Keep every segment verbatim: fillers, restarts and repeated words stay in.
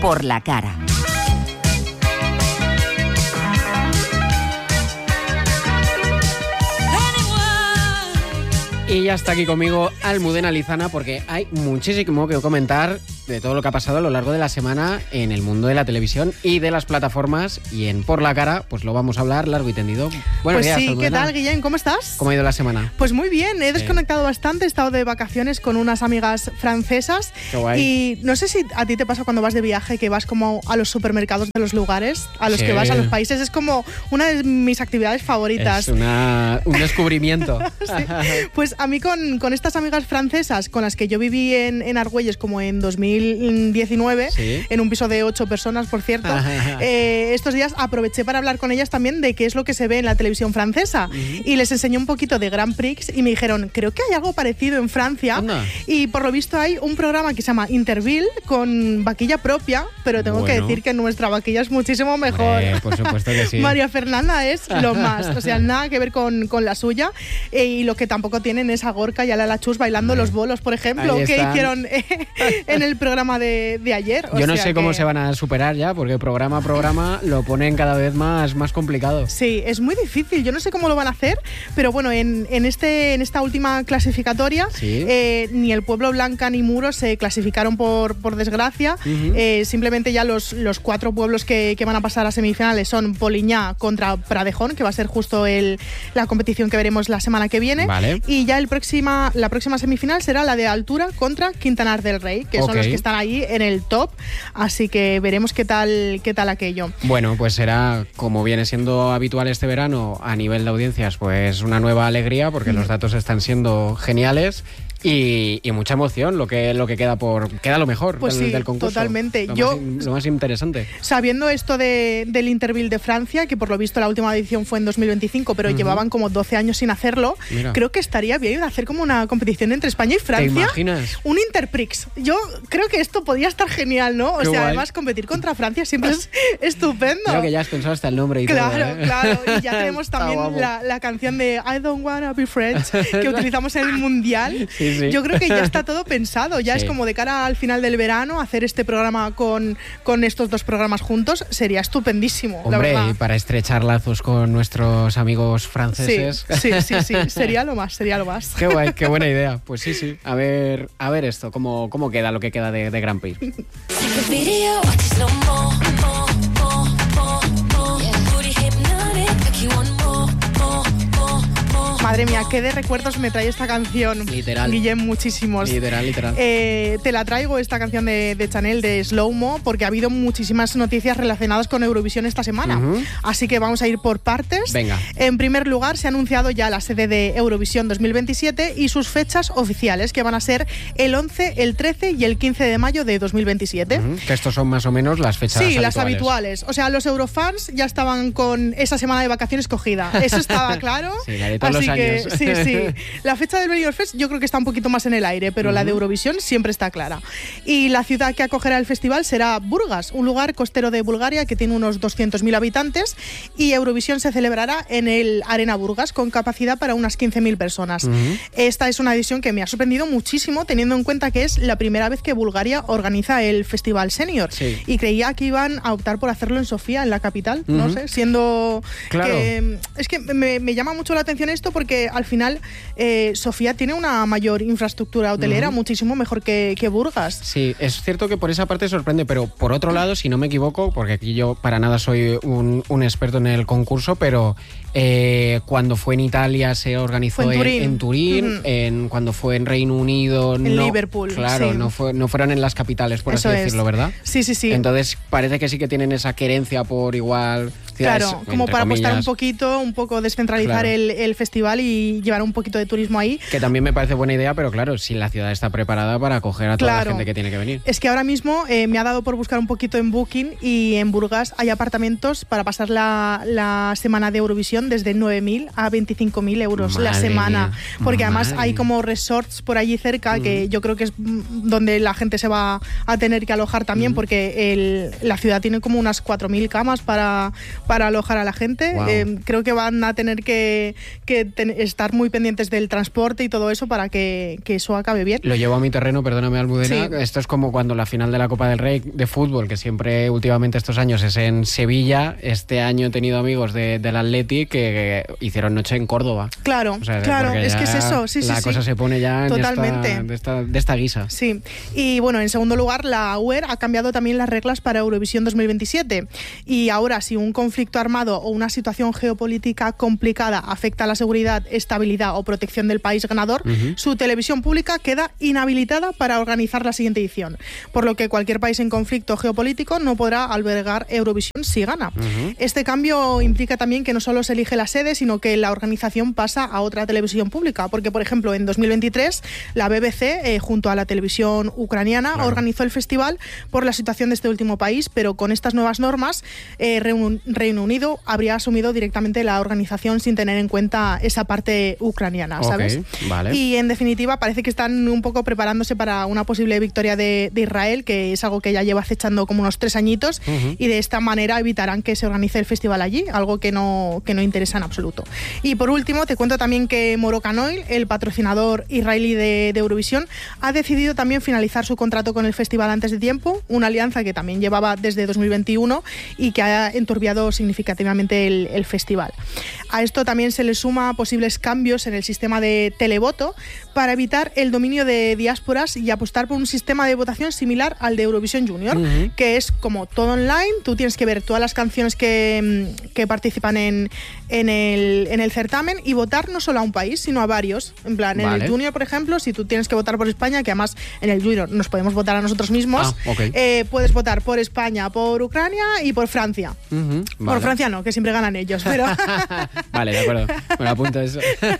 Por la Cara. Y ya está aquí conmigo Almudena Lizana, porque hay muchísimo que comentar de todo lo que ha pasado a lo largo de la semana en el mundo de la televisión y de las plataformas, y en Por la Cara pues lo vamos a hablar largo y tendido. Buenos pues días, sí, Almudena. ¿qué tal, Guillén? ¿Cómo estás? ¿Cómo ha ido la semana? Pues muy bien, he Sí. desconectado bastante, he estado de vacaciones con unas amigas francesas. Qué guay. Y no sé si a ti te pasa cuando vas de viaje que vas como a los supermercados de los lugares, a los Sí. que vas, a los países, es como una de mis actividades favoritas. Es una, un descubrimiento. Sí. Pues a mí con, con estas amigas francesas con las que yo viví en, en Argüelles como en dos mil diecinueve, Sí. en un piso de ocho personas, por cierto, eh, estos días aproveché para hablar con ellas también de qué es lo que se ve en la televisión francesa. Uh-huh. Y les enseñé un poquito de Grand Prix y me dijeron, creo que hay algo parecido en Francia. Anda. Y por lo visto hay un programa que se llama Interville con vaquilla propia, pero tengo Bueno. que decir que nuestra vaquilla es muchísimo mejor. Hombre, por supuesto que sí. María Fernanda es lo más, o sea, nada que ver con, con la suya. Eh, y lo que tampoco tienen es a Gorka y a Lala Chus bailando los bolos, por ejemplo, Ahí que están. hicieron eh, en el programa de, de ayer. O Yo no sea sé que... cómo se van a superar ya, porque programa a programa lo ponen cada vez más, más complicado. Sí, es muy difícil. Yo no sé cómo lo van a hacer, pero bueno, en, en, este, en esta última clasificatoria, Sí. eh, ni el Pueblo Blanca ni Muros se clasificaron por, por desgracia. Uh-huh. Eh, simplemente ya los, los cuatro pueblos que, que van a pasar a semifinales son Poliñá contra Pradejón, que va a ser justo el, la competición que veremos la semana que viene. Vale. Y ya el próxima, la próxima semifinal será la de Altura contra Quintanar del Rey, que Ok. son los que están ahí en el top. Así que veremos qué tal, qué tal aquello. Bueno, pues será, como viene siendo habitual este verano, a nivel de audiencias, pues una nueva alegría, porque mm. los datos están siendo geniales. Y, y mucha emoción, lo que lo que queda por queda lo mejor pues del, sí, del concurso. Totalmente. Lo, Yo, más, lo más interesante. Sabiendo esto de, del Interville de Francia, que por lo visto la última edición fue en dos mil veinticinco, pero uh-huh. llevaban como doce años sin hacerlo, Mira. creo que estaría bien hacer como una competición entre España y Francia. ¿Te imaginas? Un Interprix. Yo creo que esto podría estar genial, ¿no? O Qué sea, guay. Además competir contra Francia siempre es estupendo. Creo que ya has pensado hasta el nombre y claro, todo. ¿eh? Claro, y ya tenemos también la, la canción de I Don't Wanna Be Friends que utilizamos en el Mundial. Sí, sí. Yo creo que ya está todo pensado, ya sí. es como de cara al final del verano hacer este programa con, con estos dos programas juntos sería estupendísimo. Hombre, la verdad. Y para estrechar lazos con nuestros amigos franceses. Sí, sí, sí, sí, sería lo más, sería lo más. Qué guay, qué buena idea. Pues sí, sí. A ver, a ver esto, cómo, cómo queda lo que queda de, de Grand Prix. Madre mía, qué de recuerdos me trae esta canción. Literal. Guillem, muchísimos. Literal, literal. Eh, te la traigo esta canción de, de Chanel, de Slow Mo, porque ha habido muchísimas noticias relacionadas con Eurovisión esta semana. Uh-huh. Así que vamos a ir por partes. Venga. En primer lugar, se ha anunciado ya la sede de Eurovisión dos mil veintisiete y sus fechas oficiales, que van a ser el once, el trece y el quince de mayo de dos mil veintisiete. Uh-huh. Que estos son más o menos las fechas sí, habituales. las habituales. O sea, los Eurofans ya estaban con esa semana de vacaciones cogida. Eso estaba claro. Sí, la de todos Así los que, años. sí, sí. La fecha del Benidorm Fest yo creo que está un poquito más en el aire, pero uh-huh. la de Eurovisión siempre está clara. Y la ciudad que acogerá el festival será Burgas, un lugar costero de Bulgaria que tiene unos doscientos mil habitantes, y Eurovisión se celebrará en el Arena Burgas con capacidad para unas quince mil personas. Uh-huh. Esta es una edición que me ha sorprendido muchísimo, teniendo en cuenta que es la primera vez que Bulgaria organiza el Festival Senior. Sí. Y creía que iban a optar por hacerlo en Sofía, en la capital, uh-huh. no sé, siendo claro. que... Es que me, me llama mucho la atención esto porque al final eh, Sofía tiene una mayor infraestructura hotelera, uh-huh. muchísimo mejor que, que Burgas. Sí, es cierto que por esa parte sorprende, pero por otro lado, si no me equivoco, porque aquí yo para nada soy un, un experto en el concurso, pero eh, cuando fue en Italia se organizó en Turín, en, en Turín uh-huh. en, cuando fue en Reino Unido... En no, Liverpool, Claro, sí. no, fue, no fueron en las capitales, por Eso así es. decirlo, ¿verdad? Sí, sí, sí. Entonces parece que sí que tienen esa querencia por igual... Ciudades, claro, como para comillas. apostar un poquito, un poco descentralizar claro. el, el festival y llevar un poquito de turismo ahí. Que también me parece buena idea, pero claro, si la ciudad está preparada para acoger a toda claro. la gente que tiene que venir. Es que ahora mismo eh, me ha dado por buscar un poquito en Booking y en Burgas hay apartamentos para pasar la, la semana de Eurovisión Eurovisión desde nueve mil a veinticinco mil euros Madre la semana. mía, Porque además madre hay mía. como resorts por allí cerca, mm. que yo creo que es donde la gente se va a tener que alojar también, mm. porque el, la ciudad tiene como unas cuatro mil camas para, para alojar a la gente. Wow. Eh, creo que van a tener que, que ten, estar muy pendientes del transporte y todo eso para que, que eso acabe bien. Lo llevo a mi terreno, perdóname, Almudena. Sí. Esto es como cuando la final de la Copa del Rey de fútbol, que siempre últimamente estos años es en Sevilla. Este año he tenido amigos de, del Atleti que, que hicieron noche en Córdoba. Claro, o sea, claro, es que es eso. Sí, la sí, cosa sí. se pone ya Totalmente. En esta, de, esta, de esta guisa. Sí, y bueno, en segundo lugar, la U E R ha cambiado también las reglas para Eurovisión dos mil veintisiete. Y ahora, si un conflicto armado o una situación geopolítica complicada afecta a la seguridad, estabilidad o protección del país ganador, uh-huh. su televisión pública queda inhabilitada para organizar la siguiente edición. Por lo que cualquier país en conflicto geopolítico no podrá albergar Eurovisión si gana. Uh-huh. Este cambio implica también que no solo se elige la sede, sino que la organización pasa a otra televisión pública. Porque, por ejemplo, en dos mil veintitrés, la B B C, eh, junto a la televisión ucraniana, claro. organizó el festival por la situación de este último país, pero con estas nuevas normas, eh, Reino Unido habría asumido directamente la organización sin tener en cuenta esa parte ucraniana, ¿sabes? Okay, vale. Y en definitiva parece que están un poco preparándose para una posible victoria de, de Israel, que es algo que ya lleva acechando como unos tres añitos, uh-huh. y de esta manera evitarán que se organice el festival allí, algo que no, que no interesa en absoluto. Y por último, te cuento también que Moroccan Oil, el patrocinador israelí de, de Eurovisión, ha decidido también finalizar su contrato con el festival antes de tiempo, una alianza que también llevaba desde dos mil veintiuno y que ha enturbiado significativamente el, el festival. A esto también se le suma posibles cambios en el sistema de televoto para evitar el dominio de diásporas y apostar por un sistema de votación similar al de Eurovisión Junior, uh-huh. que es como todo online. Tú tienes que ver todas las canciones que, que participan en, en, el, en el certamen y votar no solo a un país, sino a varios. En plan, vale. en el Junior, por ejemplo, si tú tienes que votar por España, que además en el Junior nos podemos votar a nosotros mismos, ah, okay. eh, puedes votar por España, por Ucrania y por Francia. Uh-huh. Por vale. Francia no, que siempre ganan ellos, pero... Vale, de acuerdo. Me apunto eso.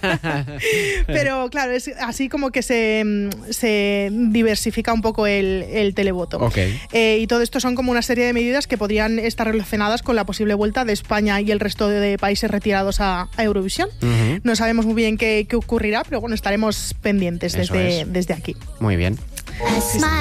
Pero claro, es así como que se, se diversifica un poco el, el televoto. Okay. Eh, y todo esto son como una serie de medidas que podrían estar relacionadas con la posible vuelta de España y el resto de países retirados a, a Eurovisión. Uh-huh. No sabemos muy bien qué, qué ocurrirá, pero bueno, estaremos pendientes desde, desde aquí. Muy bien.